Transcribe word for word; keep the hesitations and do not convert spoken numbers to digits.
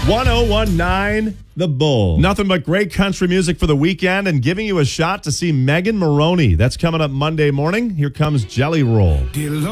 one oh one point nine The Bull. Nothing but great country music for the weekend and giving you a shot to see Megan Moroney. That's coming up Monday morning. Here comes Jelly Roll. Dear Lord.